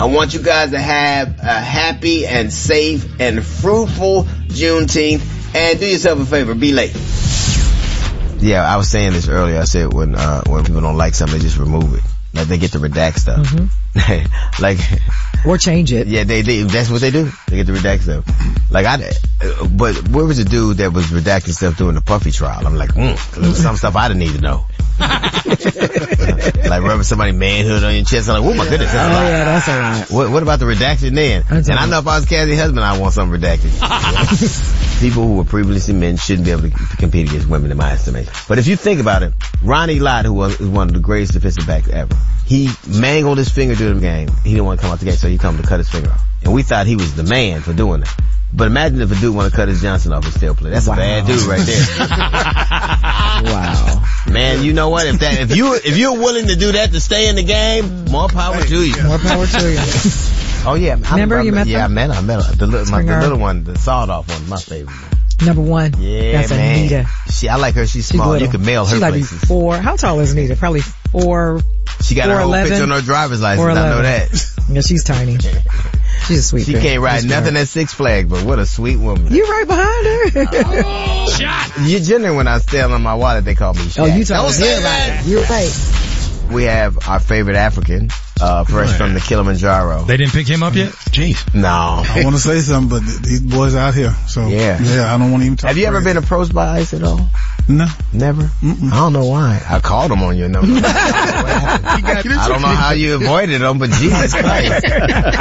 I want you guys to have a happy and safe and fruitful Juneteenth. And do yourself a favor, be late. Yeah, I was saying this earlier. I said when people don't like something, they just remove it. Like they get to redact stuff. Like, or change it. Yeah, they that's what they do. They get to redact stuff. Like but where was the dude that was redacting stuff during the Puffy trial? I'm like, some stuff I didn't need to know. Like rubbing somebody's manhood on your chest. I'm like, oh my goodness, that's a lot. Yeah, that's a lot. What about the redaction then? And I know if I was Cassie's husband, I want something redacted. People who were previously men shouldn't be able to compete against women in my estimation. But if you think about it, Ronnie Lott, who was one of the greatest defensive backs ever, he mangled his finger during the game. He didn't want to come out the game, so he told him to cut his finger off. And we thought he was the man for doing that. But imagine if a dude want to cut his Johnson off and still play. That's a bad dude right there. Wow. Man, you know what? If you're willing to do that to stay in the game, more power to you. More power to you. Oh yeah. Remember you met them? Yeah, I met her. The little one, the sawed off one, my favorite. Number one. Yeah, that's man. Anita. I like her. She's small. You can mail her she's places. Like 4. How tall is Anita? Probably 4. She got her whole picture on her driver's license. I know that. Yeah, she's tiny. She's a sweet girl. She can't ride nothing at Six Flags, but what a sweet woman. You right behind her. Shot. You generally when I steal on my wallet, they call me Shaq. Oh, you talking about You're right. We have our favorite African, fresh from the Kilimanjaro. They didn't pick him up yet? Jeez. No. I want to say something, but these boys out here. So yeah, I don't want to even talk. Have you ever been approached by ICE at all? No. Never? I don't know why. I called them on your number. I don't know how you avoided them, but Jesus Christ.